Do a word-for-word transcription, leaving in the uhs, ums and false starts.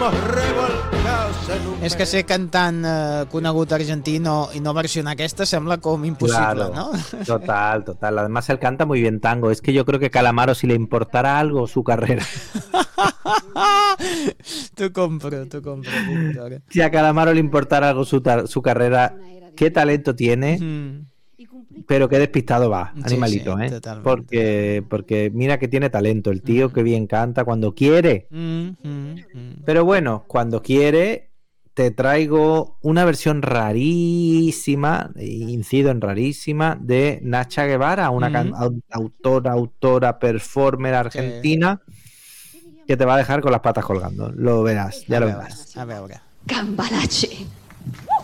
És que ser cantant eh, conegut argentino i no versionar aquesta sembla com impossible, Claro, ¿no? total, total. Además él canta muy bien tango. Es que yo creo que Calamaro, si le importara algo su carrera, T'ho compro, t'ho compro, Víctor. si a Calamaro le importara algo su, tar- su carrera, qué talento tiene, Mm. pero qué despistado va, Sí, animalito, sí, ¿eh? totalmente, Porque, porque mira que tiene talento el tío, Mm. que bien canta cuando quiere. Mm, mm, mm. Pero bueno, cuando quiere, te traigo una versión rarísima, incido en rarísima, de Nacha Guevara, una can- Mm. au- autora, autora, performer argentina, que te va a dejar con las patas colgando. Lo verás, ya A lo veure, verás. a veure. Cambalache.